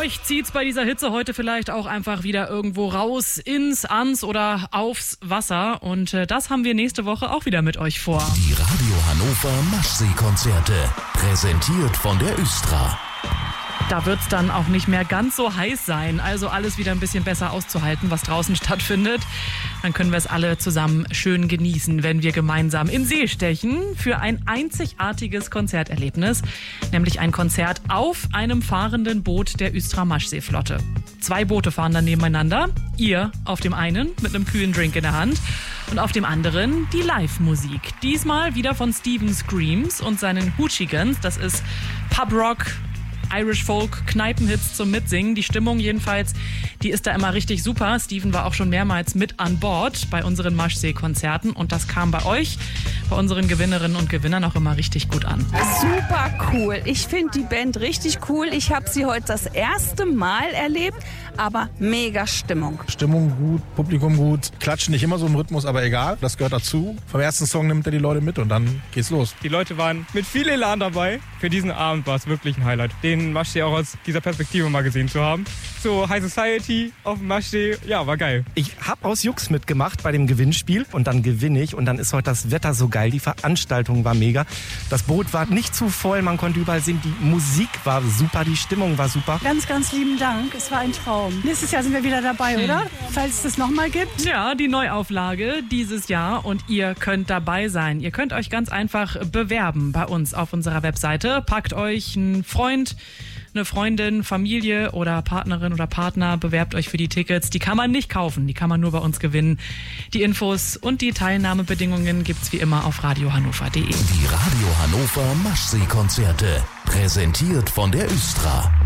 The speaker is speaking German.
Euch zieht's bei dieser Hitze heute vielleicht auch einfach wieder irgendwo raus, ans oder aufs Wasser. Und das haben wir nächste Woche auch wieder mit euch vor. Die Radio Hannover Maschsee-Konzerte, präsentiert von der Östra. Da wird's dann auch nicht mehr ganz so heiß sein, also alles wieder ein bisschen besser auszuhalten, was draußen stattfindet. Dann können wir es alle zusammen schön genießen, wenn wir gemeinsam in See stechen für ein einzigartiges Konzerterlebnis, nämlich ein Konzert auf einem fahrenden Boot der Östra Maschseeflotte. 2 Boote fahren dann nebeneinander, ihr auf dem einen mit einem kühlen Drink in der Hand und auf dem anderen die Live-Musik. Diesmal wieder von Steven Screams und seinen Hoochigans, das ist Pub-Rock, Irish Folk, Kneipenhits zum Mitsingen. Die Stimmung jedenfalls, die ist da immer richtig super. Steven war auch schon mehrmals mit an Bord bei unseren Maschsee-Konzerten und das kam bei euch, bei unseren Gewinnerinnen und Gewinnern auch immer richtig gut an. Super cool. Ich finde die Band richtig cool. Ich habe sie heute das erste Mal erlebt, aber mega Stimmung. Stimmung gut, Publikum gut, klatschen nicht immer so im Rhythmus, aber egal, das gehört dazu. Vom ersten Song nimmt er die Leute mit und dann geht's los. Die Leute waren mit viel Elan dabei. Für diesen Abend war es wirklich ein Highlight, den Maschsee auch aus dieser Perspektive mal gesehen zu haben. So High Society auf dem Maschsee, ja, war geil. Ich habe aus Jux mitgemacht bei dem Gewinnspiel und dann gewinne ich und dann ist heute das Wetter so geil, die Veranstaltung war mega. Das Boot war nicht zu voll, man konnte überall sehen, die Musik war super, die Stimmung war super. Ganz, ganz lieben Dank, es war ein Traum. Nächstes Jahr sind wir wieder dabei, oder? Falls es das nochmal gibt. Ja, die Neuauflage dieses Jahr und ihr könnt dabei sein. Ihr könnt euch ganz einfach bewerben bei uns auf unserer Webseite. Packt euch einen Freund, eine Freundin, Familie oder Partnerin oder Partner, bewerbt euch für die Tickets. Die kann man nicht kaufen, die kann man nur bei uns gewinnen. Die Infos und die Teilnahmebedingungen gibt's wie immer auf radiohannover.de. Die Radio Hannover Maschsee-Konzerte, präsentiert von der Östra.